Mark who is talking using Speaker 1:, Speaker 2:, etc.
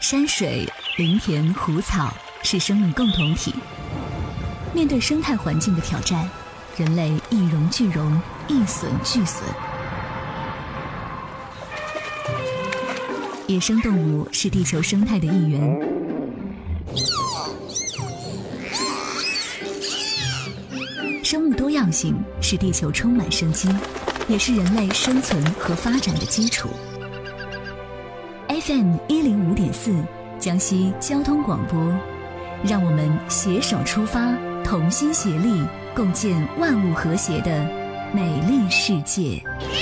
Speaker 1: 山水、林田、湖草是生命共同体。面对生态环境的挑战，人类一荣俱荣，一损俱损。野生动物是地球生态的一员，生物多样性使地球充满生机，也是人类生存和发展的基础。FM 105.4江西交通广播，让我们携手出发，同心协力，共建万物和谐的美丽世界。